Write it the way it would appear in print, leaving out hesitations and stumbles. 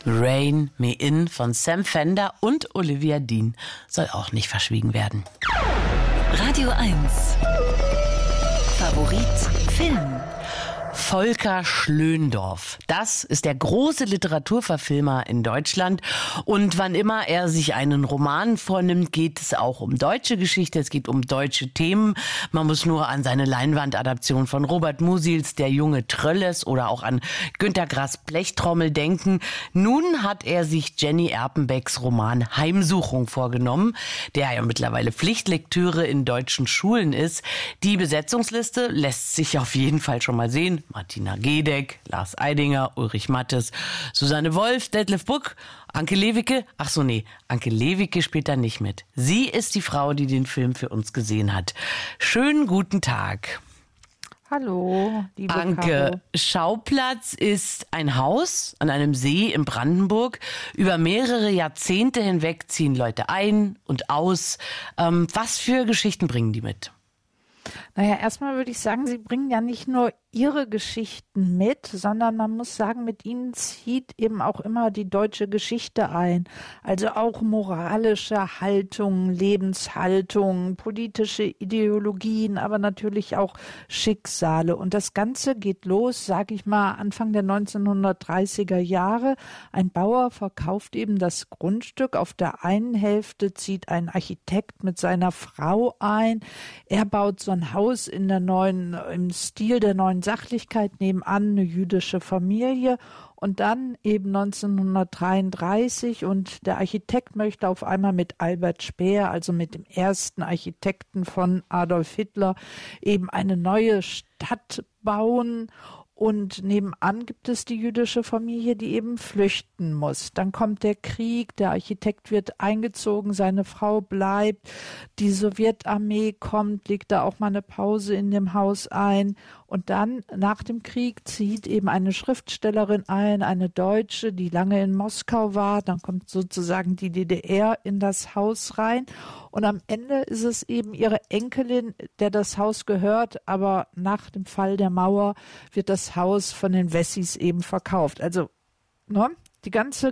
Rain Me In von Sam Fender und Olivia Dean soll auch nicht verschwiegen werden. Radio 1 Favorit Film. Volker Schlöndorff. Das ist der große Literaturverfilmer in Deutschland. Und wann immer er sich einen Roman vornimmt, geht es auch um deutsche Geschichte, es geht um deutsche Themen. Man muss nur an seine Leinwandadaption von Robert Musils Der junge Trölles oder auch an Günter Grass Blechtrommel denken. Nun hat er sich Jenny Erpenbecks Roman Heimsuchung vorgenommen, der ja mittlerweile Pflichtlektüre in deutschen Schulen ist. Die Besetzungsliste lässt sich auf jeden Fall schon mal sehen. Martina Gedeck, Lars Eidinger, Ulrich Mattes, Susanne Wolf, Detlef Buck, Anke Lewicke. Anke Lewicke spielt da nicht mit. Sie ist die Frau, die den Film für uns gesehen hat. Schönen guten Tag. Hallo, liebe Anke, Caro. Schauplatz ist ein Haus an einem See in Brandenburg. Über mehrere Jahrzehnte hinweg ziehen Leute ein und aus. Was für Geschichten bringen die mit? Naja, erstmal würde ich sagen, sie bringen ja nicht nur ihre Geschichten mit, sondern man muss sagen, mit ihnen zieht eben auch immer die deutsche Geschichte ein. Also auch moralische Haltungen, Lebenshaltungen, politische Ideologien, aber natürlich auch Schicksale. Und das Ganze geht los, sage ich mal, Anfang der 1930er Jahre. Ein Bauer verkauft eben das Grundstück. Auf der einen Hälfte zieht ein Architekt mit seiner Frau ein. Er baut so ein Haus im Stil der neuen Sachlichkeit, nebenan eine jüdische Familie. Und dann eben 1933 und der Architekt möchte auf einmal mit Albert Speer, also mit dem ersten Architekten von Adolf Hitler, eben eine neue Stadt bauen. Und nebenan gibt es die jüdische Familie, die eben flüchten muss. Dann kommt der Krieg, der Architekt wird eingezogen, seine Frau bleibt. Die Sowjetarmee kommt, legt da auch mal eine Pause in dem Haus ein. Und dann nach dem Krieg zieht eben eine Schriftstellerin ein, eine Deutsche, die lange in Moskau war. Dann kommt sozusagen die DDR in das Haus rein. Und am Ende ist es eben ihre Enkelin, der das Haus gehört. Aber nach dem Fall der Mauer wird das Haus von den Wessis eben verkauft. Also, ne, die ganze